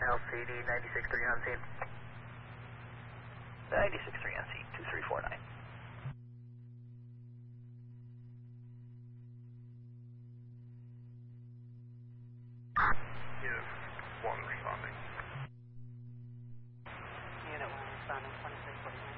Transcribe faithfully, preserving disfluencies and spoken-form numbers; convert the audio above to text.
L C D ninety-six three on scene. ninety-six three on scene, two three four nine. Unit one responding. Unit one responding, twenty-three forty-nine.